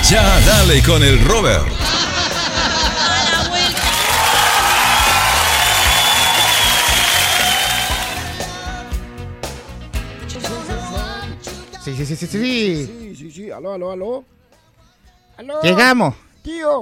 Ya dale con el Robert. Sí. Aló. Llegamos. Tío.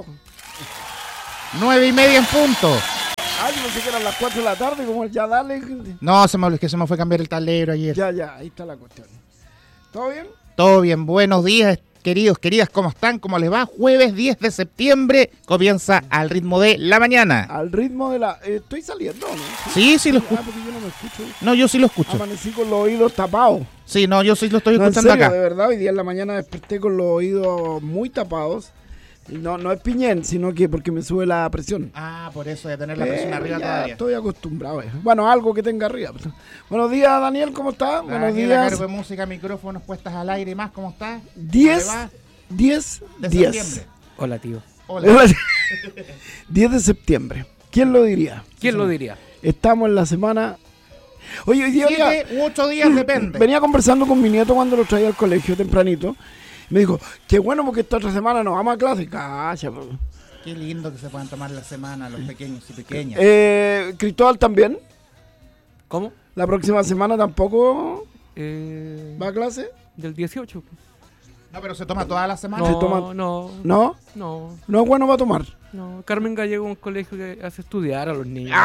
9:30 en punto. Yo pensé que eran las 4 de la tarde, como el ya dale. No, es que se me fue a cambiar el tablero ayer. Ya, ahí está la cuestión. ¿Todo bien? Todo bien, buenos días, queridos, queridas, ¿cómo están? ¿Cómo les va? Jueves 10 de septiembre comienza al ritmo de la mañana. Al ritmo de la... estoy saliendo, ¿no? Sí, lo escucho. Porque yo no me escucho. No, yo sí lo escucho. Amanecí con los oídos tapados. Sí, no, yo sí lo estoy No, en escuchando serio, acá. de verdad, hoy día en la mañana desperté con los oídos muy tapados. Y no es piñén, sino que porque me sube la presión. Ah, por eso de tener la presión arriba ya todavía. estoy acostumbrado. Bueno, algo que tenga arriba. Buenos días, Daniel, ¿cómo estás? Buenos días. Cargo de música, micrófonos puestas al aire y más, ¿cómo estás? 10 de septiembre. Hola, tío. Hola. 10 de septiembre. ¿Quién lo diría? ¿Quién lo diría? Estamos en la semana... Oye, hoy día... 7 u 8 días, depende. Venía conversando con mi nieto cuando lo traía al colegio tempranito. Me dijo, qué bueno porque esta otra semana nos vamos a clase. Cacha, bro. Qué lindo que se puedan tomar la semana los pequeños y pequeñas. Cristóbal también. ¿Cómo? La próxima semana tampoco va a clase. Del 18. No, pero se toma toda la semana. Se toma- ¿No? No es bueno para tomar. No. Carmen Gallego es un colegio que hace estudiar a los niños.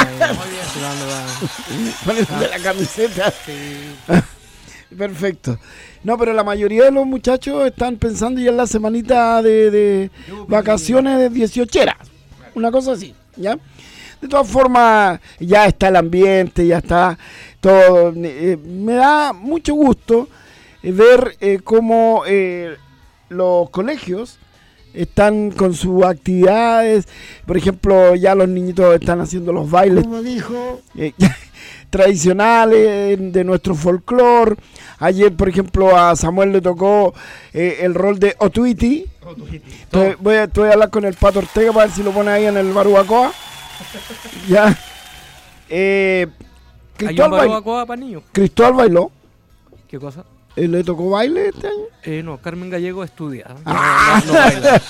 Ponle la camiseta. Perfecto. No, pero la mayoría de los muchachos están pensando ya en la semanita de vacaciones de 18eras. Una cosa así, ¿ya? De todas formas, ya está el ambiente, ya está todo. Me da mucho gusto ver cómo los colegios están con sus actividades. Por ejemplo, ya los niñitos están haciendo los bailes. Como dijo... tradicionales de nuestro folclore. Ayer, por ejemplo, a Samuel le tocó el rol de Otuiti. Voy a hablar con el Pato Ortega para ver si lo pone ahí en el Barubacoa. Ya. Hay un barbacoa para niños. Cristóbal bailó. ¿Qué cosa? ¿Le tocó baile este año? No, Carmen Gallego estudia. No baila.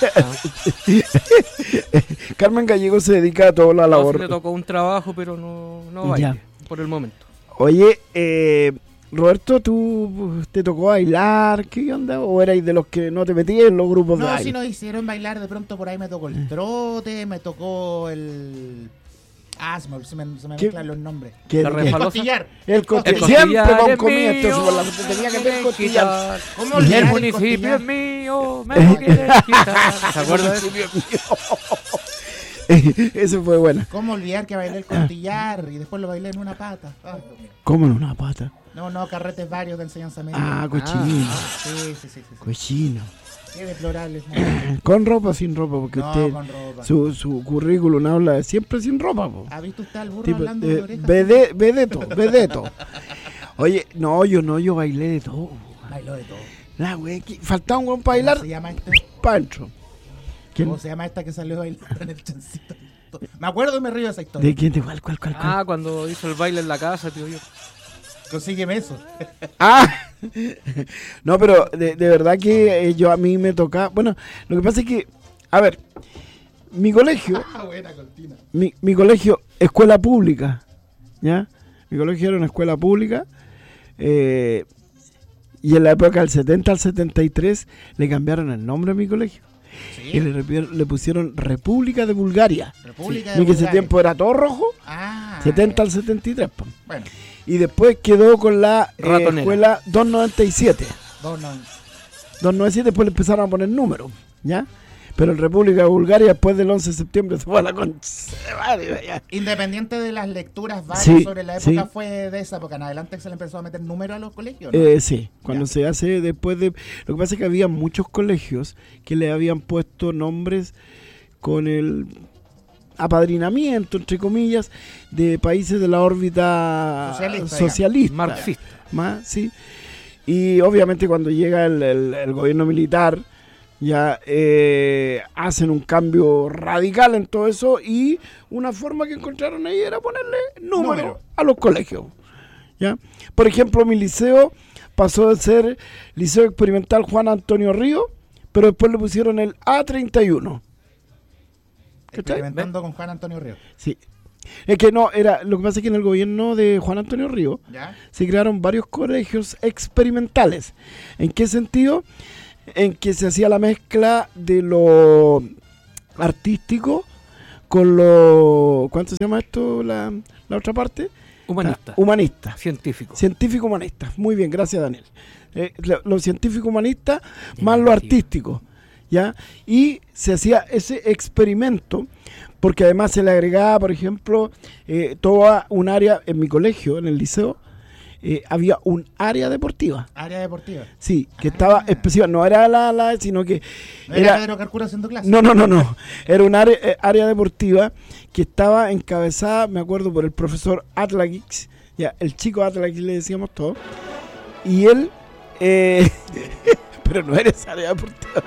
Carmen Gallego se dedica a toda la labor. Le tocó un trabajo, pero no baila por el momento. Oye, Roberto, ¿tú te tocó bailar? ¿Qué onda? ¿O erais de los que no te metías en los grupos de baile? No, si nos hicieron bailar, de pronto por ahí me tocó el trote, me tocó el... se me mezclan los nombres. ¿Qué? El costillar. El costillar. Siempre con comida, entonces tenía que tener costillar. ¿Cómo El olvidar el municipio costillar? es mío, me lo quieren quitar. ¿Se acuerdan de eso? Eso fue bueno. ¿Cómo olvidar que bailé el costillar y después lo bailé en una pata? Ay, Dios mío. ¿Cómo en una pata? No, carretes varios de enseñanza media. Cochino. Sí. Cochino. Qué deplorable. ¿Con ropa o sin ropa? Porque No, usted, con ropa. su currículum habla de siempre sin ropa, po. ¿Ha visto usted al burro Tipo, hablando de orejas? Vedeto. Oye, yo bailé de todo. Bailó de todo. La güey, faltaba un buen para bailar. ¿Cómo se llama este? Pancho. ¿Cómo se llama esta que salió a bailar en el chancito? Me acuerdo y me río de esa historia. ¿De quién? ¿De cuál? Cuando hizo el baile en la casa, tío. Consígueme eso. No, pero de verdad que a mí me toca. Bueno, lo que pasa es que, a ver, mi colegio, Buena cortina. mi colegio, escuela pública, ¿ya? Mi colegio era una escuela pública, y en la época del 70 al 73 le cambiaron el nombre a mi colegio. Sí. Y le pusieron República de Bulgaria. República Y de que ese Bulgaria. tiempo era todo rojo, 70 al 73. Po. Bueno, Y después quedó con la Ratonera. escuela 297. 297, después le empezaron a poner números, ¿ya? Pero en República de Bulgaria, después del 11 de septiembre, se fue a la concha. independiente de las lecturas varias Sí, sobre la época, sí. fue de esa época en adelante que se le empezó a meter número a los colegios, ¿no? Sí, cuando Ya. se hace después de... Lo que pasa es que había muchos colegios que le habían puesto nombres con el apadrinamiento, entre comillas, de países de la órbita socialista. Marxista. Sí. Y obviamente cuando llega el gobierno militar, ya hacen un cambio radical en todo eso, y una forma que encontraron ahí era ponerle número a los colegios, ¿ya? Por ejemplo, mi liceo pasó de ser Liceo Experimental Juan Antonio Río, pero después le pusieron el A31. ¿Cachai? Experimentando con Juan Antonio Ríos. Sí. Es que no, lo que pasa es que en el gobierno de Juan Antonio Ríos ¿Ya? se crearon varios colegios experimentales. ¿En qué sentido? En que se hacía la mezcla de lo artístico con lo... ¿Cuánto se llama esto? La otra parte. Humanista. Humanista. Científico. Científico humanista. Muy bien, gracias Daniel. Lo científico humanista más lo artístico. ¿Ya? Y se hacía ese experimento porque además se le agregaba, por ejemplo, toda un área en mi colegio, en el liceo, había un área deportiva. Área deportiva. Sí, que estaba especial, no era sino que ¿No era Pedro Carcura haciendo clases? No. Era un área deportiva que estaba encabezada, me acuerdo, por el profesor Atlagix, ya, el chico Atlagix le decíamos todos, y él, pero no era esa área deportiva,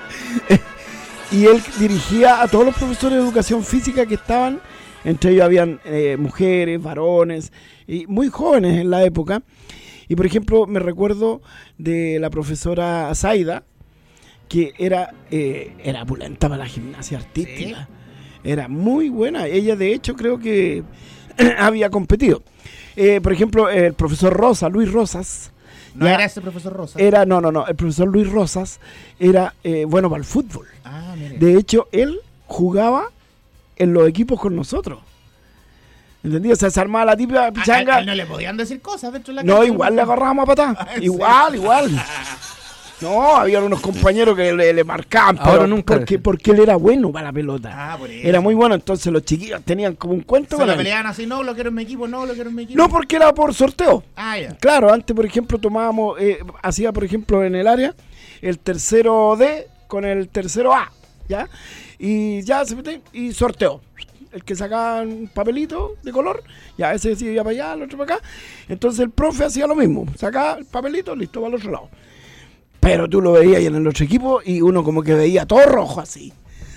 y él dirigía a todos los profesores de educación física que estaban, entre ellos habían mujeres, varones, y muy jóvenes en la época. Y por ejemplo, me recuerdo de la profesora Zaida, que era pulenta para la gimnasia artística. ¿Sí? Era muy buena. Ella, de hecho, creo que había competido. Por ejemplo, el profesor Rosa, Luis Rosas. ¿No era ese profesor Rosas? No. El profesor Luis Rosas era bueno para el fútbol. Ah, mire. De hecho, él jugaba en los equipos con nosotros. ¿Entendí? O sea, se armaba la típica pichanga. A él no le podían decir cosas dentro de la No, cancha. igual le agarrábamos a patá. Igual. No, había unos compañeros que le marcaban, ahora pero nunca. Porque él era bueno para la pelota. Ah, por eso. Era muy bueno, entonces los chiquillos tenían como un cuento Se con la él. peleaban así, no, lo quiero en mi equipo, no, lo quiero en mi equipo. No, porque era por sorteo. Ah, ya. Claro, antes, por ejemplo, tomábamos, hacía, por ejemplo, en el área, el tercero D con el tercero A, ¿ya? Y ya se mete y sorteo. El que sacaba un papelito de color, ya ese sí iba para allá, el otro para acá. Entonces el profe hacía lo mismo, sacaba el papelito, listo, para el otro lado. Pero tú lo veías ahí en el otro equipo y uno como que veía todo rojo así.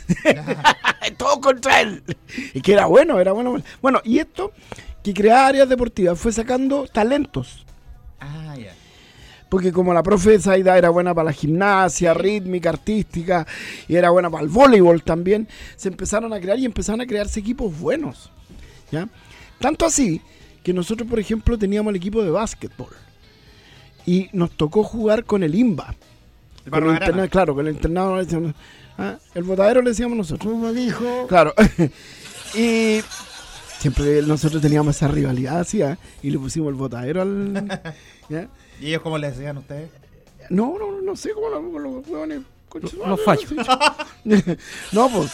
Todo contra él. Y que era bueno. Bueno, y esto, que creaba áreas deportivas, fue sacando talentos. Ah, ya. Porque como la profe Zaida era buena para la gimnasia, rítmica, artística, y era buena para el voleibol también, se empezaron a crear y empezaron a crearse equipos buenos, ¿ya? Tanto así que nosotros, por ejemplo, teníamos el equipo de básquetbol y nos tocó jugar con el IMBA. Con el internado, claro, con el internado, el botadero le decíamos nosotros. ¿Cómo dijo? Claro. Y siempre nosotros teníamos esa rivalidad así, y le pusimos el botadero al... ¿ya? ¿Y ellos cómo les decían ustedes? No sé cómo los huevones. Los fachos. No, pues.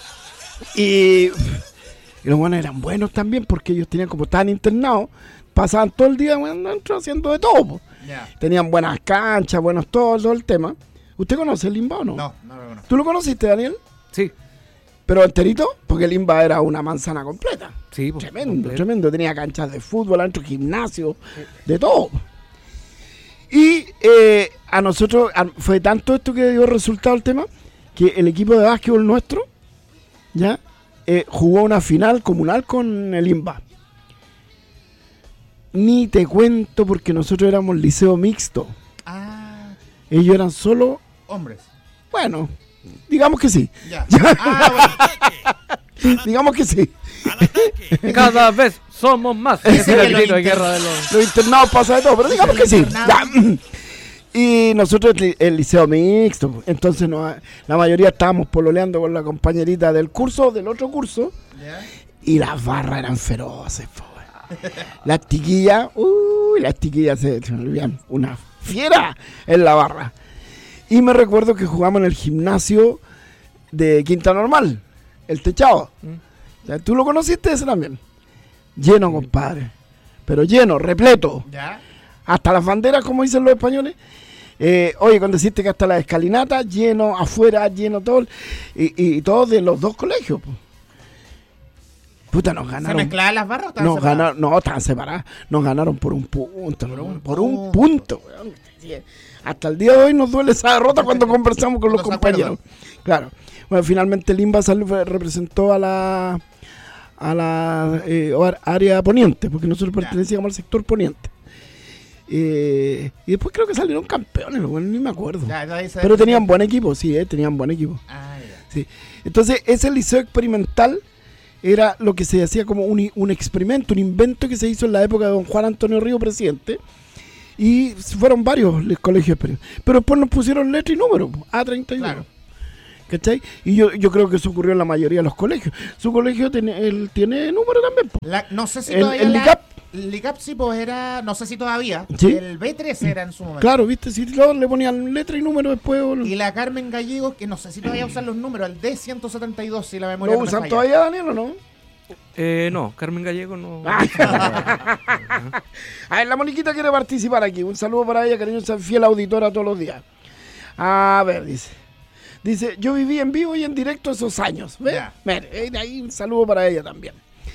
Y los huevones eran buenos también porque ellos tenían como tan internados, pasaban todo el día dentro haciendo de todo. Pues. Yeah. Tenían buenas canchas, buenos todo el tema. ¿Usted conoce el Limba o no? No lo conozco. ¿Tú lo conociste, Daniel? Sí. ¿Pero enterito? Porque el Limba era una manzana completa. Sí, pues, Tremendo. Tenía canchas de fútbol, adentro gimnasio, de todo. Y a nosotros fue tanto esto que dio resultado el tema, que el equipo de básquetbol nuestro ya jugó una final comunal con el IMBA. Ni te cuento porque nosotros éramos liceo mixto. Ah. Ellos eran solo... Hombres. Bueno, digamos que sí. Ya. Bueno. Digamos que sí. Cada vez somos más. Ese es el grito de guerra de los... Los internados pasa de todo, pero digamos que sí. Ya. Y nosotros el liceo mixto, entonces la mayoría estábamos pololeando con la compañerita del otro curso, ¿Ya? y las barras eran feroces, po. Las chiquillas se volvían una fiera en la barra. Y me recuerdo que jugamos en el gimnasio de Quinta Normal, el techado. O sea, ¿tú lo conociste ese también? Lleno, compadre. Pero lleno, repleto. ¿Ya? Hasta las banderas, como dicen los españoles. Oye, cuando deciste que hasta la escalinata, lleno afuera, lleno todo. Y todo de los dos colegios. Po. Puta, nos ganaron. ¿Se mezclaban las barras o estaban separadas? No, estaban separadas. Nos ganaron por un punto. Por un punto, weón. Hasta el día de hoy nos duele esa derrota cuando conversamos con los compañeros. Claro. Bueno, finalmente Limba representó a la área poniente, porque nosotros pertenecíamos al sector poniente. Y después creo que salieron campeones, bueno, ni me acuerdo. Ya dice- Pero tenían buen equipo, sí, tenían buen equipo. Ah, ya. Sí. Entonces, ese liceo experimental era lo que se hacía como un experimento, un invento que se hizo en la época de don Juan Antonio Río, presidente. Y fueron varios los colegios experimentales. Pero después nos pusieron letra y número, A31. Claro. ¿Cachai? Y yo creo que eso ocurrió en la mayoría de los colegios. Su colegio él tiene número también, po. No sé si El todavía LICAP. El LICAP sí, pues era, no sé si todavía. Sí. El B3 era en su momento. Claro, viste, si todos le ponían letra y número después. Y la Carmen Gallegos, que no sé si todavía usan los números, el D172, si la memoria ¿Lo no me usan falla. todavía, Daniel, o no? No, Carmen Gallego no. A ver, la Moniquita quiere participar aquí. Un saludo para ella, cariñosa, fiel auditora todos los días. A ver, dice, yo viví en vivo y en directo esos años. ¿Ves? Ya. Mire, ahí un saludo para ella también.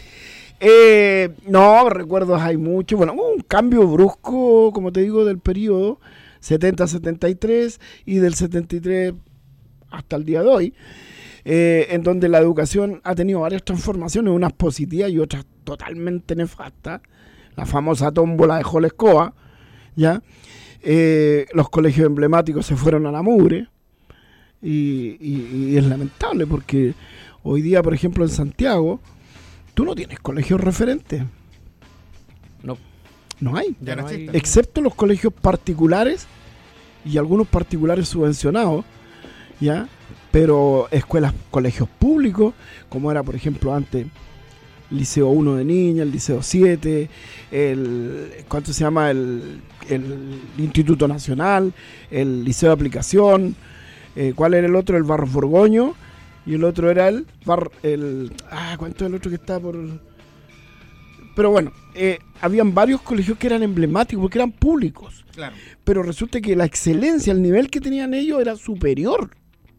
No, recuerdos hay mucho. Bueno, hubo un cambio brusco, como te digo, del periodo 70-73 y del 73 hasta el día de hoy, en donde la educación ha tenido varias transformaciones, unas positivas y otras totalmente nefastas. La famosa tómbola de Jolescoa, ¿ya? Los colegios emblemáticos se fueron a la mugre y es lamentable porque hoy día, por ejemplo, en Santiago, tú no tienes colegios referentes. No. No hay. Ya no No hay- existe. Excepto los colegios particulares y algunos particulares subvencionados, ¿ya? Pero escuelas, colegios públicos, como era, por ejemplo, antes Liceo 1 de niñas, el Liceo 7, ¿cuánto se llama? El Instituto Nacional, el Liceo de Aplicación, ¿cuál era el otro? El Barros Borgoño, y el otro era ¿cuánto es el otro que está por...? Pero bueno, habían varios colegios que eran emblemáticos, porque eran públicos, Claro. pero resulta que la excelencia, el nivel que tenían ellos era superior.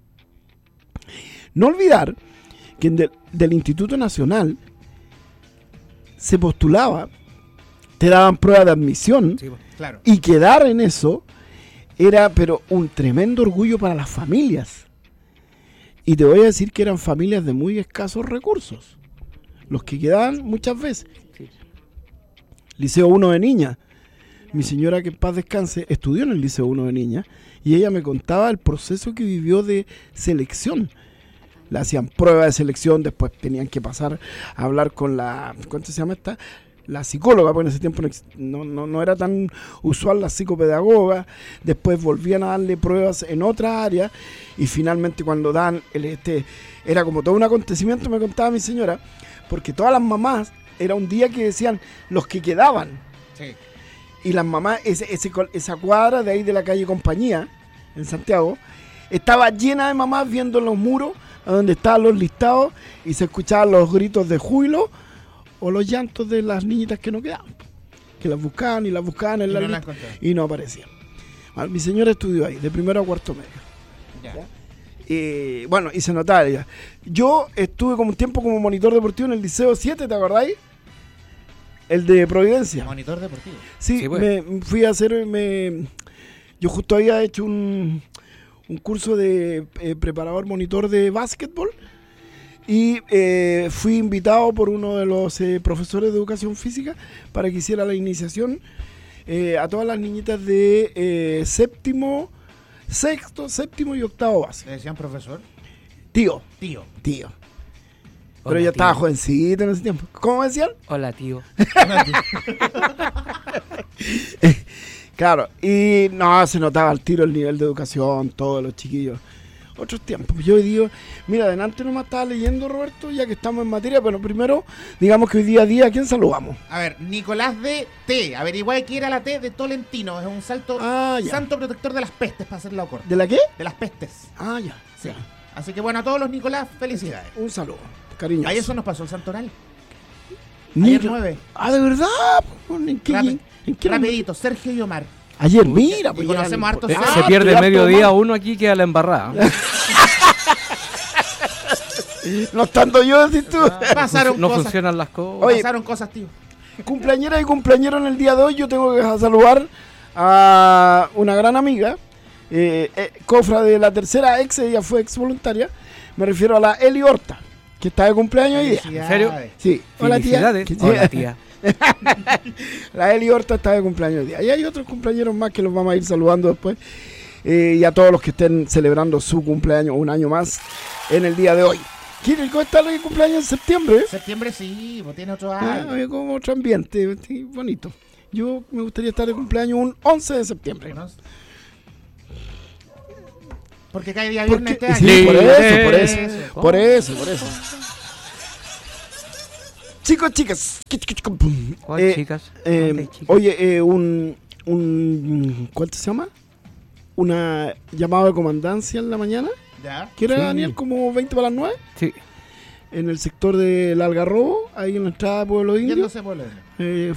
No olvidar que del Instituto Nacional se postulaba, te daban prueba de admisión, Sí, pues. Claro. y quedar en eso era pero un tremendo orgullo para las familias. Y te voy a decir que eran familias de muy escasos recursos, los que quedaban muchas veces. Sí. Liceo 1 de niñas. Mi señora, que en paz descanse, estudió en el Liceo 1 de niñas y ella me contaba el proceso que vivió de selección. Le hacían pruebas de selección, después tenían que pasar a hablar con ¿cuánto se llama esta? La psicóloga, porque en ese tiempo no era tan usual la psicopedagoga. Después volvían a darle pruebas en otra área y finalmente cuando dan era como todo un acontecimiento, me contaba mi señora, porque todas las mamás, era un día que decían los que quedaban. Sí. Y las mamás, esa cuadra de ahí de la calle Compañía, en Santiago, estaba llena de mamás viendo en los muros a donde estaban los listados y se escuchaban los gritos de júbilo o los llantos de las niñitas que no quedaban, que las buscaban en Y la no la lista encontraron. y no aparecían. Bueno, mi señora estudió ahí, de primero a cuarto medio. Ya. Bueno, y se notaba ella. Yo estuve como un tiempo como monitor deportivo en el Liceo 7, ¿te acordáis? El de Providencia. Monitor deportivo. Sí, Sí, pues. me fui a hacer... yo justo había hecho un curso de preparador monitor de básquetbol y fui invitado por uno de los profesores de educación física para que hiciera la iniciación a todas las niñitas de sexto, séptimo y octavo base. Le decían profesor. Tío. Tío. Pero Hola, ya estaba tío. jovencita en ese tiempo. ¿Cómo me decían? Hola, tío. Claro, y no, se notaba al tiro el nivel de educación, todos los chiquillos. Otros tiempos. Yo hoy digo, mira, adelante nomás estaba leyendo, Roberto, ya que estamos en materia, pero primero, digamos que hoy día a día, ¿a quién saludamos? A ver, Nicolás de T. Averigüe qué era la T de Tolentino. Es un santo protector de las pestes, para hacerlo corto. ¿De la qué? De las pestes. Ah, ya. Sí. Así que bueno, a todos los Nicolás, felicidades. Un saludo, cariño. Ahí eso nos pasó el santoral. Ayer 9. Ah, ¿de verdad? ¿En qué? ¿En qué? Rapidito, Sergio y Omar. Ayer, mira. Y conocemos hartos. Se pierde mediodía uno aquí, queda la embarrada. No estando yo, decís tú. Pasaron No cosas. funcionan las cosas. Oye. Pasaron cosas, tío. Cumpleañera y cumpleañero en el día de hoy, yo tengo que saludar a una gran amiga, cofra de la tercera ex, ella fue ex voluntaria, me refiero a la Eli Horta, que está de cumpleaños hoy día. Felicidades. serio? Sí, hola tía. Felicidades. Que- Hola, tía. La Eli Horta está de cumpleaños hoy día. Y hay otros compañeros más que los vamos a ir saludando después. Y a todos los que estén celebrando su cumpleaños un año más en el día de hoy. ¿Quién está el cumpleaños en septiembre? Septiembre sí, pues tiene otro año. Como otro ambiente, sí, bonito. Yo me gustaría estar de cumpleaños un 11 de septiembre. Porque cae día viernes este año. Sí, por eso. Chicos, chicas. ¿Cuál, chicas? ¿Cuántas chicas? Oye, ¿cuánto se llama? Una llamada de comandancia en la mañana. Ya. ¿Quiere Sí. Daniel como 20 para las 9? Sí. En el sector del Algarrobo, ahí en la entrada de Pueblo Indio. Yéndose por el-